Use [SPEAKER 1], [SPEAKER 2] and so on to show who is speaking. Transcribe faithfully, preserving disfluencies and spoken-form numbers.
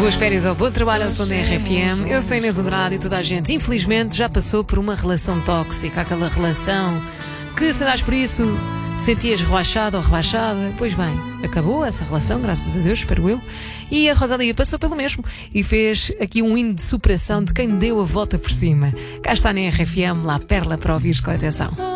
[SPEAKER 1] Boas férias ao bom trabalho ao som da R F M. Eu sou Inês Andrade e toda a gente, infelizmente, já passou por uma relação tóxica. Aquela relação que, se andas por isso, te sentias relaxado ou rebaixada. Pois bem, acabou essa relação, graças a Deus, espero eu. E a Rosalia passou pelo mesmo e fez aqui um hino de superação de quem deu a volta por cima. Cá está na R F M, lá perla para ouvires com atenção.